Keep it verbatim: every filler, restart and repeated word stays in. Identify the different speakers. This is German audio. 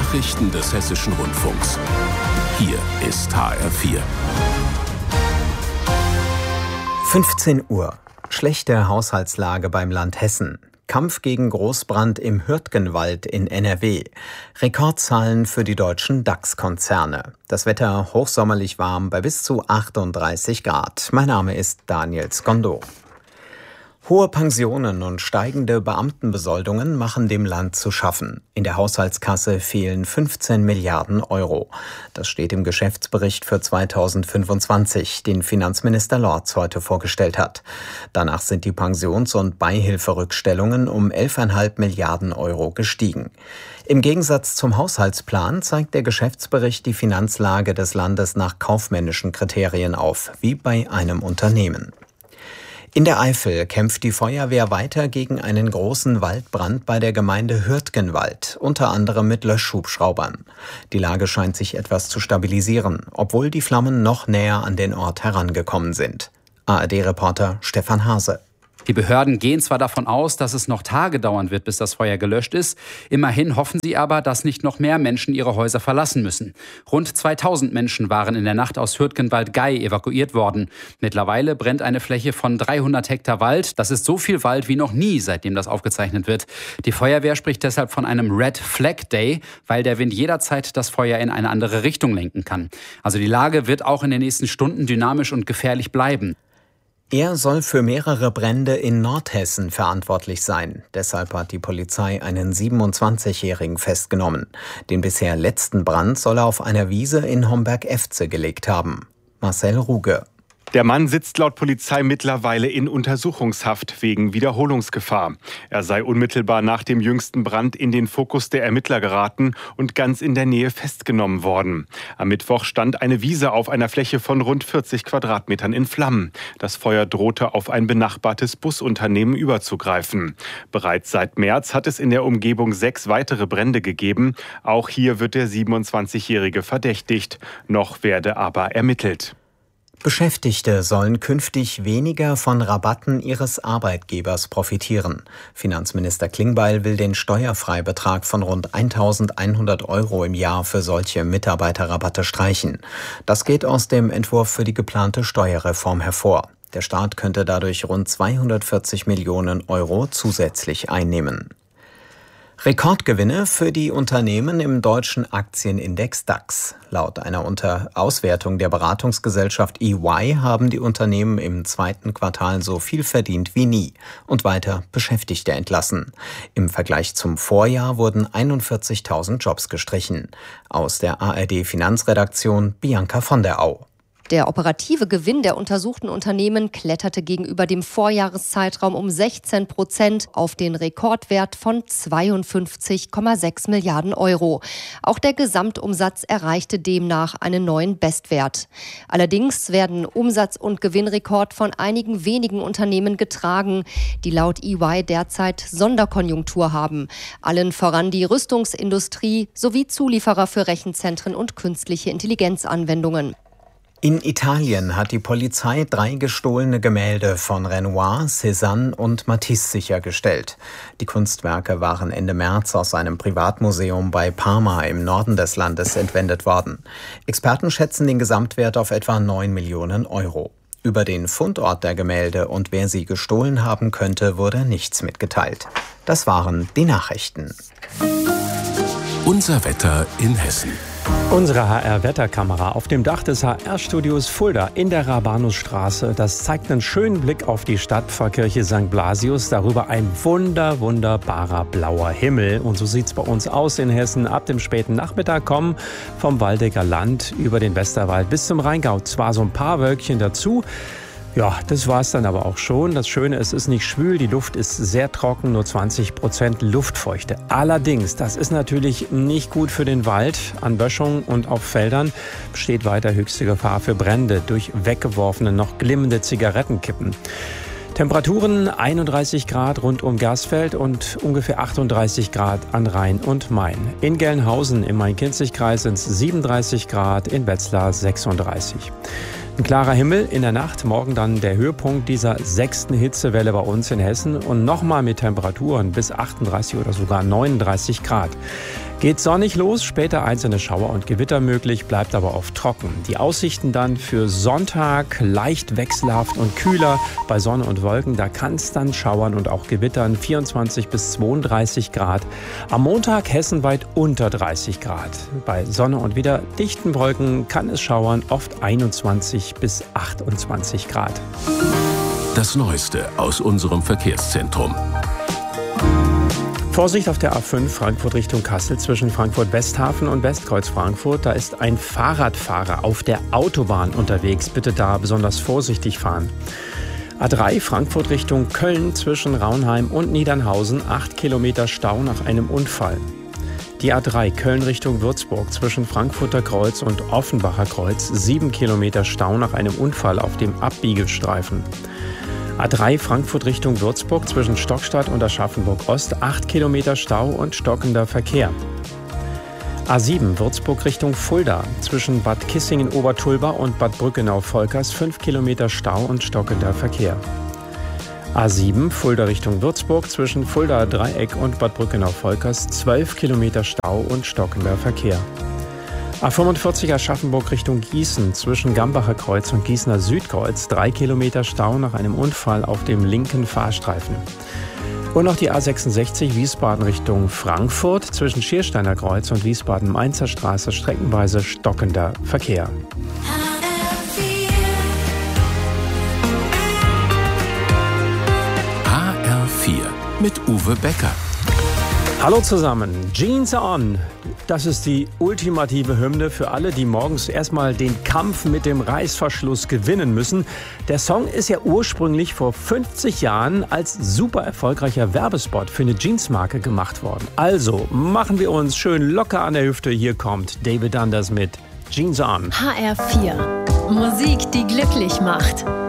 Speaker 1: Nachrichten des Hessischen Rundfunks. Hier ist H R vier.
Speaker 2: fünfzehn Uhr. Schlechte Haushaltslage beim Land Hessen. Kampf gegen Großbrand im Hürtgenwald in N R W. Rekordzahlen für die deutschen DAX-Konzerne. Das Wetter hochsommerlich warm bei bis zu achtunddreißig Grad. Mein Name ist Daniel Skondo. Hohe Pensionen und steigende Beamtenbesoldungen machen dem Land zu schaffen. In der Haushaltskasse fehlen fünfzehn Milliarden Euro. Das steht im Geschäftsbericht für zweitausendfünfundzwanzig, den Finanzminister Lorz heute vorgestellt hat. Danach sind die Pensions- und Beihilferückstellungen um elf Komma fünf Milliarden Euro gestiegen. Im Gegensatz zum Haushaltsplan zeigt der Geschäftsbericht die Finanzlage des Landes nach kaufmännischen Kriterien auf, wie bei einem Unternehmen. In der Eifel kämpft die Feuerwehr weiter gegen einen großen Waldbrand bei der Gemeinde Hürtgenwald, unter anderem mit Löschhubschraubern. Die Lage scheint sich etwas zu stabilisieren, obwohl die Flammen noch näher an den Ort herangekommen sind. A R D-Reporter Stefan Hase.
Speaker 3: Die Behörden gehen zwar davon aus, dass es noch Tage dauern wird, bis das Feuer gelöscht ist. Immerhin hoffen sie aber, dass nicht noch mehr Menschen ihre Häuser verlassen müssen. Rund zweitausend Menschen waren in der Nacht aus Hürtgenwald-Gey evakuiert worden. Mittlerweile brennt eine Fläche von dreihundert Hektar Wald. Das ist so viel Wald wie noch nie, seitdem das aufgezeichnet wird. Die Feuerwehr spricht deshalb von einem Red Flag Day, weil der Wind jederzeit das Feuer in eine andere Richtung lenken kann. Also die Lage wird auch in den nächsten Stunden dynamisch und gefährlich bleiben.
Speaker 2: Er soll für mehrere Brände in Nordhessen verantwortlich sein. Deshalb hat die Polizei einen siebenundzwanzigjährigen festgenommen. Den bisher letzten Brand soll er auf einer Wiese in Homberg-Efze gelegt haben. Marcel Ruge.
Speaker 4: Der Mann sitzt laut Polizei mittlerweile in Untersuchungshaft wegen Wiederholungsgefahr. Er sei unmittelbar nach dem jüngsten Brand in den Fokus der Ermittler geraten und ganz in der Nähe festgenommen worden. Am Mittwoch stand eine Wiese auf einer Fläche von rund vierzig Quadratmetern in Flammen. Das Feuer drohte auf ein benachbartes Busunternehmen überzugreifen. Bereits seit März hat es in der Umgebung sechs weitere Brände gegeben. Auch hier wird der siebenundzwanzigjährige verdächtigt. Noch werde aber ermittelt.
Speaker 2: Beschäftigte sollen künftig weniger von Rabatten ihres Arbeitgebers profitieren. Finanzminister Klingbeil will den Steuerfreibetrag von rund eintausendeinhundert Euro im Jahr für solche Mitarbeiterrabatte streichen. Das geht aus dem Entwurf für die geplante Steuerreform hervor. Der Staat könnte dadurch rund zweihundertvierzig Millionen Euro zusätzlich einnehmen. Rekordgewinne für die Unternehmen im deutschen Aktienindex DAX. Laut einer Unter- Auswertung der Beratungsgesellschaft E Y haben die Unternehmen im zweiten Quartal so viel verdient wie nie und weiter Beschäftigte entlassen. Im Vergleich zum Vorjahr wurden einundvierzigtausend Jobs gestrichen. Aus der A R D-Finanzredaktion Bianca von der Au.
Speaker 5: Der operative Gewinn der untersuchten Unternehmen kletterte gegenüber dem Vorjahreszeitraum um sechzehn Prozent auf den Rekordwert von zweiundfünfzig Komma sechs Milliarden Euro. Auch der Gesamtumsatz erreichte demnach einen neuen Bestwert. Allerdings werden Umsatz- und Gewinnrekord von einigen wenigen Unternehmen getragen, die laut E Y derzeit Sonderkonjunktur haben. Allen voran die Rüstungsindustrie sowie Zulieferer für Rechenzentren und künstliche Intelligenzanwendungen.
Speaker 2: In Italien hat die Polizei drei gestohlene Gemälde von Renoir, Cézanne und Matisse sichergestellt. Die Kunstwerke waren Ende März aus einem Privatmuseum bei Parma im Norden des Landes entwendet worden. Experten schätzen den Gesamtwert auf etwa neun Millionen Euro. Über den Fundort der Gemälde und wer sie gestohlen haben könnte, wurde nichts mitgeteilt. Das waren die Nachrichten.
Speaker 1: Unser Wetter in Hessen.
Speaker 6: Unsere H R-Wetterkamera auf dem Dach des H R-Studios Fulda in der Rabanusstraße. Das zeigt einen schönen Blick auf die Stadtpfarrkirche Sankt Blasius. Darüber ein wunder, wunderbarer blauer Himmel. Und so sieht es bei uns aus in Hessen. Ab dem späten Nachmittag kommen vom Waldecker Land über den Westerwald bis zum Rheingau zwar so ein paar Wölkchen dazu. Ja, das war's dann aber auch schon. Das Schöne, es ist nicht schwül, die Luft ist sehr trocken, nur zwanzig Prozent Luftfeuchte. Allerdings, das ist natürlich nicht gut für den Wald. An Böschungen und auf Feldern besteht weiter höchste Gefahr für Brände durch weggeworfene, noch glimmende Zigarettenkippen. Temperaturen einunddreißig Grad rund um Gersfeld und ungefähr achtunddreißig Grad an Rhein und Main. In Gelnhausen im Main-Kinzig-Kreis sind es siebenunddreißig Grad, in Wetzlar sechsunddreißig. Ein klarer Himmel in der Nacht, morgen dann der Höhepunkt dieser sechsten Hitzewelle bei uns in Hessen und nochmal mit Temperaturen bis achtunddreißig oder sogar neununddreißig Grad. Geht sonnig los, später einzelne Schauer und Gewitter möglich, bleibt aber oft trocken. Die Aussichten dann für Sonntag leicht wechselhaft und kühler. Bei Sonne und Wolken, da kann es dann schauern und auch gewittern, vierundzwanzig bis zweiunddreißig Grad. Am Montag hessenweit unter dreißig Grad. Bei Sonne und wieder dichten Wolken kann es schauern, oft einundzwanzig bis achtundzwanzig Grad.
Speaker 1: Das Neueste aus unserem Verkehrszentrum.
Speaker 6: Vorsicht auf der A fünf Frankfurt Richtung Kassel zwischen Frankfurt-Westhafen und Westkreuz Frankfurt. Da ist ein Fahrradfahrer auf der Autobahn unterwegs. Bitte da besonders vorsichtig fahren. A drei Frankfurt Richtung Köln zwischen Raunheim und Niedernhausen. acht Kilometer Stau nach einem Unfall. Die A drei Köln Richtung Würzburg zwischen Frankfurter Kreuz und Offenbacher Kreuz. sieben Kilometer Stau nach einem Unfall auf dem Abbiegestreifen. A drei Frankfurt Richtung Würzburg zwischen Stockstadt und Aschaffenburg Ost, acht Kilometer Stau und stockender Verkehr. A sieben Würzburg Richtung Fulda zwischen Bad Kissingen-Obertulba und Bad Brückenau-Volkers, fünf Kilometer Stau und stockender Verkehr. A sieben Fulda Richtung Würzburg zwischen Fulda Dreieck und Bad Brückenau-Volkers, zwölf Kilometer Stau und stockender Verkehr. A fünfundvierzig Aschaffenburg Richtung Gießen zwischen Gambacher Kreuz und Gießener Südkreuz, drei Kilometer Stau nach einem Unfall auf dem linken Fahrstreifen. Und noch die A sechsundsechzig Wiesbaden Richtung Frankfurt zwischen Schiersteiner Kreuz und Wiesbaden-Mainzer Straße, streckenweise stockender Verkehr.
Speaker 1: H R vier mit Uwe Becker.
Speaker 6: Hallo zusammen, Jeans On. Das ist die ultimative Hymne für alle, die morgens erstmal den Kampf mit dem Reißverschluss gewinnen müssen. Der Song ist ja ursprünglich vor fünfzig Jahren als super erfolgreicher Werbespot für eine Jeansmarke gemacht worden. Also machen wir uns schön locker an der Hüfte. Hier kommt David Anders mit Jeans On.
Speaker 7: H R vier. Musik, die glücklich macht.